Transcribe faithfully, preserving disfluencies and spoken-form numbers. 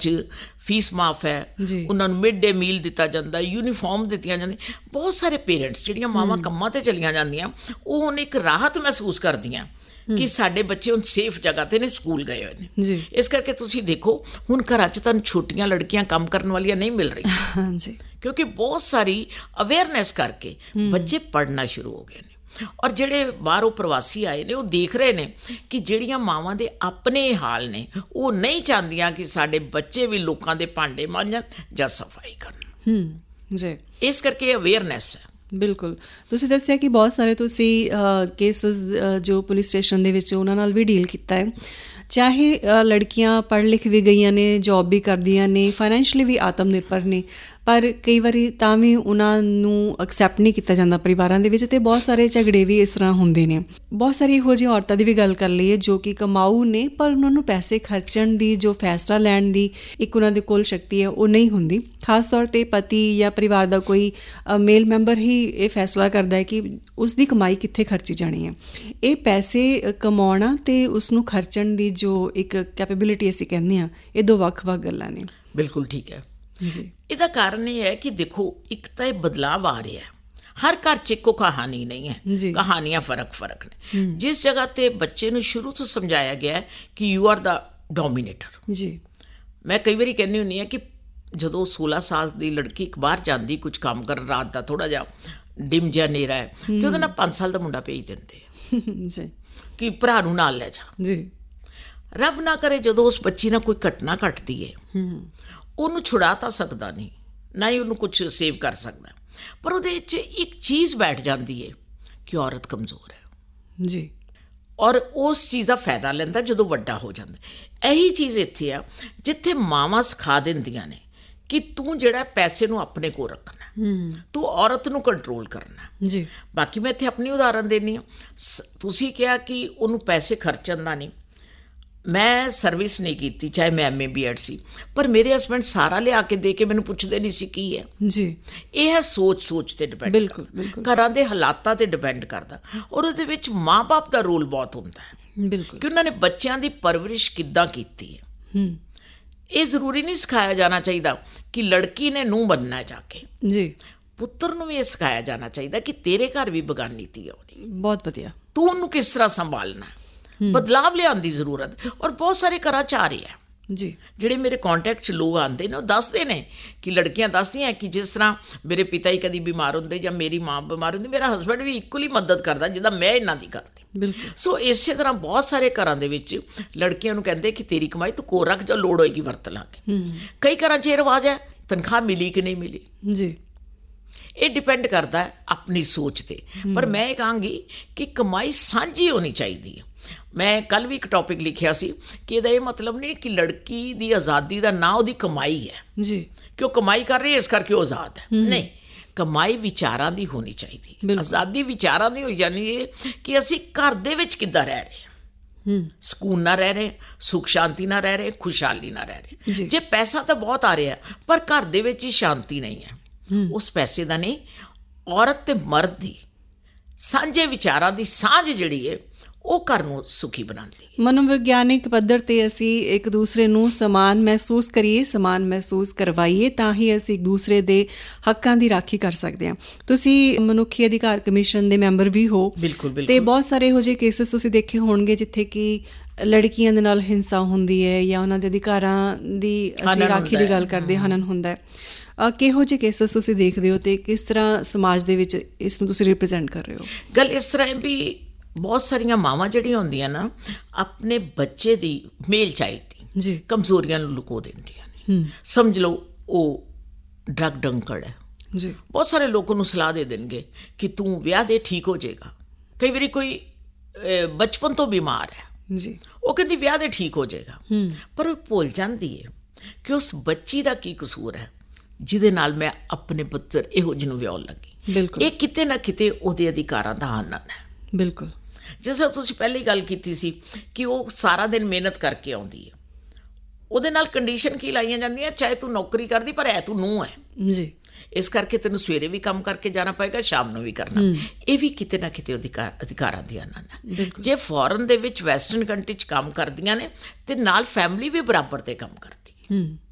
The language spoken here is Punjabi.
'ਚ ਫੀਸ ਮਾਫ ਹੈ, ਉਹਨਾਂ ਨੂੰ ਮਿਡ ਡੇ ਮੀਲ ਦਿੱਤਾ ਜਾਂਦਾ, ਯੂਨੀਫਾਰਮ ਦਿੱਤੀਆਂ ਜਾਂਦੀਆਂ। ਬਹੁਤ ਸਾਰੇ ਪੇਰੈਂਟਸ ਜਿਹੜੀਆਂ ਮਾਵਾਂ ਕੰਮਾਂ 'ਤੇ ਚਲੀਆਂ ਜਾਂਦੀਆਂ ਉਹ ਹੁਣ ਇੱਕ ਰਾਹਤ ਮਹਿਸੂਸ ਕਰਦੀਆਂ ਕਿ ਸਾਡੇ ਬੱਚੇ ਹੁਣ ਸੇਫ ਜਗ੍ਹਾ 'ਤੇ ਨੇ, ਸਕੂਲ ਗਏ ਹੋਏ ਨੇ। ਇਸ ਕਰਕੇ ਤੁਸੀਂ ਦੇਖੋ ਹੁਣ ਘਰਾਂ 'ਚ ਤੁਹਾਨੂੰ ਛੋਟੀਆਂ ਲੜਕੀਆਂ ਕੰਮ ਕਰਨ ਵਾਲੀਆਂ ਨਹੀਂ ਮਿਲ ਰਹੀਆਂ, ਕਿਉਂਕਿ ਬਹੁਤ ਸਾਰੀ ਅਵੇਅਰਨੈਸ ਕਰਕੇ ਬੱਚੇ ਪੜ੍ਹਨਾ ਸ਼ੁਰੂ ਹੋ ਗਏ ਨੇ। ਔਰ ਜਿਹੜੇ ਬਾਹਰੋਂ ਪ੍ਰਵਾਸੀ ਆਏ ਨੇ ਉਹ ਦੇਖ ਰਹੇ ਨੇ ਕਿ ਜਿਹੜੀਆਂ ਮਾਵਾਂ ਦੇ ਆਪਣੇ ਹਾਲ ਨੇ, ਉਹ ਨਹੀਂ ਚਾਹੁੰਦੀਆਂ ਕਿ ਸਾਡੇ ਬੱਚੇ ਵੀ ਲੋਕਾਂ ਦੇ ਭਾਂਡੇ ਮਾਂਜਣ ਜਾਂ ਸਫਾਈ ਕਰਨ। ਜੀ, ਇਸ ਕਰਕੇ ਅਵੇਅਰਨੈਸ ਹੈ। ਬਿਲਕੁਲ, ਤੁਸੀਂ ਦੱਸਿਆ ਕਿ ਬਹੁਤ ਸਾਰੇ ਤੁਸੀਂ ਕੇਸਿਸ ਜੋ ਪੁਲਿਸ ਸਟੇਸ਼ਨ ਦੇ ਵਿੱਚ ਉਹਨਾਂ ਨਾਲ ਵੀ ਡੀਲ ਕੀਤਾ ਹੈ। ਚਾਹੇ ਲੜਕੀਆਂ ਪੜ੍ਹ ਲਿਖ ਵੀ ਗਈਆਂ ਨੇ, ਜੋਬ ਵੀ ਕਰਦੀਆਂ ਨੇ, ਫਾਈਨੈਂਸ਼ਲੀ ਵੀ ਆਤਮ ਨਿਰਭਰ ਨੇ, ਪਰ ਕਈ ਵਾਰੀ ਤਾਂ ਵੀ ਉਹਨਾਂ ਨੂੰ ਐਕਸੈਪਟ ਨਹੀਂ ਕੀਤਾ ਜਾਂਦਾ ਪਰਿਵਾਰਾਂ ਦੇ ਵਿੱਚ, ਅਤੇ ਬਹੁਤ ਸਾਰੇ ਝਗੜੇ ਵੀ ਇਸ ਤਰ੍ਹਾਂ ਹੁੰਦੇ ਨੇ। ਬਹੁਤ ਸਾਰੀ ਇਹੋ ਜਿਹੀਆਂ ਔਰਤਾਂ ਦੀ ਵੀ ਗੱਲ ਕਰ ਲਈਏ ਜੋ ਕਿ ਕਮਾਊ ਨੇ, ਪਰ ਉਹਨਾਂ ਨੂੰ ਪੈਸੇ ਖਰਚਣ ਦੀ, ਜੋ ਫੈਸਲਾ ਲੈਣ ਦੀ ਇੱਕ ਉਹਨਾਂ ਦੇ ਕੋਲ ਸ਼ਕਤੀ ਹੈ ਉਹ ਨਹੀਂ ਹੁੰਦੀ। ਖਾਸ ਤੌਰ 'ਤੇ ਪਤੀ ਜਾਂ ਪਰਿਵਾਰ ਦਾ ਕੋਈ ਮੇਲ ਮੈਂਬਰ ਹੀ ਇਹ ਫੈਸਲਾ ਕਰਦਾ ਹੈ ਕਿ ਉਸ ਦੀ ਕਮਾਈ ਕਿੱਥੇ ਖਰਚੀ ਜਾਣੀ ਹੈ। ਇਹ ਪੈਸੇ ਕਮਾਉਣਾ ਅਤੇ ਉਸਨੂੰ ਖਰਚਣ ਦੀ ਜੋ ਇੱਕ ਕੈਪੇਬਿਲਿਟੀ ਅਸੀਂ ਕਹਿੰਦੇ ਹਾਂ, ਇਹ ਦੋ ਵੱਖ-ਵੱਖ ਗੱਲਾਂ ਨੇ। ਬਿਲਕੁਲ ਠੀਕ ਹੈ ਜੀ। ਇਹਦਾ ਕਾਰਨ ਇਹ ਹੈ ਕਿ ਦੇਖੋ, ਇੱਕ ਤਾਂ ਇਹ ਬਦਲਾਵ ਆ ਰਿਹਾ, ਹਰ ਘਰ 'ਚ ਇੱਕੋ ਕਹਾਣੀ ਨਹੀਂ ਹੈ, ਕਹਾਣੀਆਂ ਫਰਕ ਫਰਕ ਨੇ। ਜਿਸ ਜਗ੍ਹਾ 'ਤੇ ਬੱਚੇ ਨੂੰ ਸ਼ੁਰੂ ਤੋਂ ਸਮਝਾਇਆ ਗਿਆ ਕਿ ਯੂ ਆਰ ਦਾ ਡੋਮੀਨੇਟਰ। ਜੀ, ਮੈਂ ਕਈ ਵਾਰੀ ਕਹਿੰਦੀ ਹੁੰਦੀ ਹਾਂ ਕਿ ਜਦੋਂ ਸੋਲਾਂ ਸਾਲ ਦੀ ਲੜਕੀ ਇੱਕ ਬਾਹਰ ਜਾਂਦੀ ਕੁਝ ਕੰਮ ਕਰਨ, ਰਾਤ ਦਾ ਥੋੜ੍ਹਾ ਜਿਹਾ ਡਿਮ ਜਿਹਾ ਹਨੇਰਾ ਹੈ, ਅਤੇ ਉਹਦੇ ਨਾਲ ਪੰਜ ਸਾਲ ਦਾ ਮੁੰਡਾ ਭੇਜ ਦਿੰਦੇ ਜੀ ਕਿ ਭਰਾ ਨੂੰ ਨਾਲ ਲੈ ਜਾ। ਜੀ, ਰੱਬ ਨਾ ਕਰੇ ਜਦੋਂ ਉਸ ਬੱਚੀ ਨਾਲ ਕੋਈ ਘਟਨਾ ਘਟਦੀ ਹੈ, ਉਹਨੂੰ ਛੁਡਾ ਤਾਂ ਸਕਦਾ ਨਹੀਂ, ਨਾ ਹੀ ਉਹਨੂੰ ਕੁਛ ਸੇਵ ਕਰ ਸਕਦਾ, ਪਰ ਉਹਦੇ 'ਚ ਇੱਕ ਚੀਜ਼ ਬੈਠ ਜਾਂਦੀ ਹੈ ਕਿ ਔਰਤ ਕਮਜ਼ੋਰ ਹੈ। ਜੀ, ਔਰ ਉਸ ਚੀਜ਼ ਦਾ ਫਾਇਦਾ ਲੈਂਦਾ ਜਦੋਂ ਵੱਡਾ ਹੋ ਜਾਂਦਾ। ਇਹੀ ਚੀਜ਼ ਇੱਥੇ ਆ ਜਿੱਥੇ ਮਾਵਾਂ ਸਿਖਾ ਦਿੰਦੀਆਂ ਨੇ ਕਿ ਤੂੰ ਜਿਹੜਾ ਪੈਸੇ ਨੂੰ ਆਪਣੇ ਕੋਲ ਰੱਖਣਾ, ਤੂੰ ਔਰਤ ਨੂੰ ਕੰਟਰੋਲ ਕਰਨਾ। ਜੀ, ਬਾਕੀ ਮੈਂ ਇੱਥੇ ਆਪਣੀ ਉਦਾਹਰਨ ਦੇਣੀ ਹਾਂ। ਤੁਸੀਂ ਕਿਹਾ ਕਿ ਉਹਨੂੰ ਪੈਸੇ ਖਰਚਣ ਦਾ ਨਹੀਂ, ਮੈਂ ਸਰਵਿਸ ਨਹੀਂ ਕੀਤੀ, ਚਾਹੇ ਮੈਂ ਐਮ ਏ ਬੀ ਐਡ ਸੀ, ਪਰ ਮੇਰੇ ਹਸਬੈਂਡ ਸਾਰਾ ਲਿਆ ਕੇ ਦੇ ਕੇ ਮੈਨੂੰ ਪੁੱਛਦੇ ਨਹੀਂ ਸੀ ਕੀ ਹੈ। ਜੀ, ਇਹ ਹੈ ਸੋਚ ਸੋਚ 'ਤੇ ਡਿਪੈਂਡ, ਘਰਾਂ ਦੇ ਹਾਲਾਤਾਂ 'ਤੇ ਡਿਪੈਂਡ ਕਰਦਾ। ਔਰ ਉਹਦੇ ਵਿੱਚ ਮਾਂ ਬਾਪ ਦਾ ਰੋਲ ਬਹੁਤ ਹੁੰਦਾ ਹੈ। ਬਿਲਕੁਲ, ਕਿ ਉਹਨਾਂ ਨੇ ਬੱਚਿਆਂ ਦੀ ਪਰਵਰਿਸ਼ ਕਿੱਦਾਂ ਕੀਤੀ ਹੈ। ਇਹ ਜ਼ਰੂਰੀ ਨਹੀਂ ਸਿਖਾਇਆ ਜਾਣਾ ਚਾਹੀਦਾ ਕਿ ਲੜਕੀ ਨੇ ਨੂੰਹ ਬਣਨਾ ਜਾ ਕੇ। ਜੀ, ਪੁੱਤਰ ਨੂੰ ਵੀ ਇਹ ਸਿਖਾਇਆ ਜਾਣਾ ਚਾਹੀਦਾ ਕਿ ਤੇਰੇ ਘਰ ਵੀ ਬਗਾਨੀ ਧੀ ਆਉਣੀ, ਬਹੁਤ ਵਧੀਆ, ਤੂੰ ਉਹਨੂੰ ਕਿਸ ਤਰ੍ਹਾਂ ਸੰਭਾਲਣਾ। ਬਦਲਾਵ ਲਿਆਉਣ ਦੀ ਜ਼ਰੂਰਤ, ਔਰ ਬਹੁਤ ਸਾਰੇ ਘਰਾਂ 'ਚ ਆ ਰਹੀ ਹੈ। ਜੀ, ਜਿਹੜੇ ਮੇਰੇ ਕਾਂਟੈਕਟ 'ਚ ਲੋਕ ਆਉਂਦੇ ਨੇ ਉਹ ਦੱਸਦੇ ਨੇ ਕਿ ਲੜਕੀਆਂ ਦੱਸਦੀਆਂ ਕਿ ਜਿਸ ਤਰ੍ਹਾਂ ਮੇਰੇ ਪਿਤਾ ਹੀ ਕਦੀ ਬਿਮਾਰ ਹੁੰਦੇ ਜਾਂ ਮੇਰੀ ਮਾਂ ਬਿਮਾਰ ਹੁੰਦੀ, ਮੇਰਾ ਹਸਬੈਂਡ ਵੀ ਇਕੁਅਲੀ ਮਦਦ ਕਰਦਾ ਜਿੱਦਾਂ ਮੈਂ ਇਹਨਾਂ ਦੀ ਕਰਦੀ। ਬਿਲਕੁਲ। ਸੋ ਇਸੇ ਤਰ੍ਹਾਂ ਬਹੁਤ ਸਾਰੇ ਘਰਾਂ ਦੇ ਵਿੱਚ ਲੜਕੀਆਂ ਨੂੰ ਕਹਿੰਦੇ ਕਿ ਤੇਰੀ ਕਮਾਈ ਤੂੰ ਕੋਲ ਰੱਖ, ਜੋ ਲੋੜ ਹੋਏਗੀ ਵਰਤ ਲਾਂਗੇ। ਕਈ ਘਰਾਂ 'ਚ ਇਹ ਰਿਵਾਜ਼ ਹੈ ਤਨਖਾਹ ਮਿਲੀ ਕਿ ਨਹੀਂ ਮਿਲੀ। ਜੀ, ਇਹ ਡਿਪੈਂਡ ਕਰਦਾ ਹੈ ਆਪਣੀ ਸੋਚ 'ਤੇ। ਪਰ ਮੈਂ ਇਹ ਕਹਾਂਗੀ ਕਿ ਕਮਾਈ ਸਾਂਝੀ ਹੋਣੀ ਚਾਹੀਦੀ ਹੈ। ਮੈਂ ਕੱਲ੍ਹ ਵੀ ਇੱਕ ਟੌਪਿਕ ਲਿਖਿਆ ਸੀ ਕਿ ਇਹਦਾ ਇਹ ਮਤਲਬ ਨਹੀਂ ਕਿ ਲੜਕੀ ਦੀ ਆਜ਼ਾਦੀ ਦਾ ਨਾਂ ਉਹਦੀ ਕਮਾਈ ਹੈ। ਜੀ, ਕਿ ਉਹ ਕਮਾਈ ਕਰ ਰਹੀ ਹੈ ਇਸ ਕਰਕੇ ਉਹ ਆਜ਼ਾਦ ਹੈ, ਨਹੀਂ। ਕਮਾਈ ਵਿਚਾਰਾਂ ਦੀ ਹੋਣੀ ਚਾਹੀਦੀ ਹੈ। ਆਜ਼ਾਦੀ ਵਿਚਾਰਾਂ ਦੀ ਹੋਈ ਜਾਣੀ ਹੈ ਕਿ ਅਸੀਂ ਘਰ ਦੇ ਵਿੱਚ ਕਿੱਦਾਂ ਰਹਿ ਰਹੇ ਹਾਂ, ਸਕੂਨ ਨਾਲ ਰਹਿ ਰਹੇ, ਸੁੱਖ ਸ਼ਾਂਤੀ ਨਾਲ ਰਹਿ ਰਹੇ, ਖੁਸ਼ਹਾਲੀ ਨਾਲ ਰਹਿ ਰਹੇ। ਜੇ ਪੈਸਾ ਤਾਂ ਬਹੁਤ ਆ ਰਿਹਾ ਪਰ ਘਰ ਦੇ ਵਿੱਚ ਹੀ ਸ਼ਾਂਤੀ ਨਹੀਂ ਹੈ, ਉਸ ਪੈਸੇ ਦਾ ਨਹੀਂ, ਔਰਤ ਤੇ ਮਰਦ ਦੀ ਸਾਂਝੇ ਵਿਚਾਰਾਂ ਦੀ ਸਾਂਝ ਜਿਹੜੀ ਹੈ ਉਹ ਘਰ ਨੂੰ ਸੁਖੀ ਬਣਾਉਂਦੀ ਹੈ। ਮਨੋਵਿਗਿਆਨਿਕ ਪੱਧਰ 'ਤੇ ਅਸੀਂ ਇੱਕ ਦੂਸਰੇ ਨੂੰ ਸਮਾਨ ਮਹਿਸੂਸ ਕਰੀਏ, ਸਮਾਨ ਮਹਿਸੂਸ ਕਰਵਾਈਏ, ਤਾਂ ਹੀ ਅਸੀਂ ਇੱਕ ਦੂਸਰੇ ਦੇ ਹੱਕਾਂ ਦੀ ਰਾਖੀ ਕਰ ਸਕਦੇ ਹਾਂ। ਤੁਸੀਂ ਮਨੁੱਖੀ ਅਧਿਕਾਰ ਕਮਿਸ਼ਨ ਦੇ ਮੈਂਬਰ ਵੀ ਹੋ। ਬਿਲਕੁਲ ਬਿਲਕੁਲ। ਅਤੇ ਬਹੁਤ ਸਾਰੇ ਇਹੋ ਜਿਹੇ ਕੇਸਿਸ ਤੁਸੀਂ ਦੇਖੇ ਹੋਣਗੇ ਜਿੱਥੇ ਕਿ ਲੜਕੀਆਂ ਦੇ ਨਾਲ ਹਿੰਸਾ ਹੁੰਦੀ ਹੈ ਜਾਂ ਉਹਨਾਂ ਦੇ ਅਧਿਕਾਰਾਂ ਦੀ ਅਸੀਂ ਰਾਖੀ ਦੀ ਗੱਲ ਕਰਦੇ, ਹਨਨ ਹੁੰਦਾ ਹੈ। ਕਿਹੋ ਜਿਹੇ ਕੇਸਿਸ ਤੁਸੀਂ ਦੇਖਦੇ ਹੋ ਅਤੇ ਕਿਸ ਤਰ੍ਹਾਂ ਸਮਾਜ ਦੇ ਵਿੱਚ ਇਸ ਨੂੰ ਤੁਸੀਂ ਰਿਪ੍ਰਜੈਂਟ ਕਰ ਰਹੇ ਹੋ? ਗੱਲ ਇਸ ਤਰ੍ਹਾਂ ਹੈ ਵੀ ਬਹੁਤ ਸਾਰੀਆਂ ਮਾਵਾਂ ਜਿਹੜੀਆਂ ਹੁੰਦੀਆਂ ਨਾ ਆਪਣੇ ਬੱਚੇ ਦੀ, ਮੇਲ ਚਾਈਲਡ ਦੀ ਜੀ ਕਮਜ਼ੋਰੀਆਂ ਨੂੰ ਲੁਕੋ ਦਿੰਦੀਆਂ ਨੇ। ਸਮਝ ਲਓ ਉਹ ਡਰੱਗ ਡੰਕੜ ਹੈ ਜੀ, ਬਹੁਤ ਸਾਰੇ ਲੋਕ ਉਹਨੂੰ ਸਲਾਹ ਦੇ ਦੇਣਗੇ ਕਿ ਤੂੰ ਵਿਆਹ ਦੇ, ਠੀਕ ਹੋ ਜਾਏਗਾ। ਕਈ ਵਾਰੀ ਕੋਈ ਬਚਪਨ ਤੋਂ ਬਿਮਾਰ ਹੈ ਜੀ, ਉਹ ਕਹਿੰਦੀ ਵਿਆਹ ਦੇ ਠੀਕ ਹੋ ਜਾਏਗਾ, ਪਰ ਉਹ ਭੁੱਲ ਜਾਂਦੀ ਹੈ ਕਿ ਉਸ ਬੱਚੀ ਦਾ ਕੀ ਕਸੂਰ ਹੈ ਜਿਹਦੇ ਨਾਲ ਮੈਂ ਆਪਣੇ ਪੁੱਤਰ ਇਹੋ ਜਿਹੇ ਨੂੰ ਵਿਆਹੁਣ ਲੱਗੀ। ਬਿਲਕੁਲ, ਇਹ ਕਿਤੇ ਨਾ ਕਿਤੇ ਉਹਦੇ ਅਧਿਕਾਰਾਂ ਦਾ ਹਨਨ ਹੈ। ਬਿਲਕੁਲ, ਜਿਸ ਤਰ੍ਹਾਂ ਤੁਸੀਂ ਪਹਿਲੀ ਗੱਲ ਕੀਤੀ ਸੀ ਕਿ ਉਹ ਸਾਰਾ ਦਿਨ ਮਿਹਨਤ ਕਰਕੇ ਆਉਂਦੀ ਹੈ, ਉਹਦੇ ਨਾਲ ਕੰਡੀਸ਼ਨ ਕੀ ਲਾਈਆਂ ਜਾਂਦੀਆਂ, ਚਾਹੇ ਤੂੰ ਨੌਕਰੀ ਕਰਦੀ ਪਰ ਹੈ ਤੂੰ ਨੂੰਹ ਹੈ ਜੀ, ਇਸ ਕਰਕੇ ਤੈਨੂੰ ਸਵੇਰੇ ਵੀ ਕੰਮ ਕਰਕੇ ਜਾਣਾ ਪਏਗਾ, ਸ਼ਾਮ ਨੂੰ ਵੀ ਕਰਨਾ। ਇਹ ਵੀ ਕਿਤੇ ਨਾ ਕਿਤੇ ਅਧਿਕਾਰ ਅਧਿਕਾਰਾਂ ਦੀ ਹਨਨ ਹੈ। ਜੇ ਫੋਰਨ ਦੇ ਵਿੱਚ ਵੈਸਟਰਨ ਕੰਟਰੀ 'ਚ ਕੰਮ ਕਰਦੀਆਂ ਨੇ ਤੇ ਨਾਲ ਫੈਮਿਲੀ ਵੀ ਬਰਾਬਰ 'ਤੇ ਕੰਮ ਕਰਦੀ ਹੈ।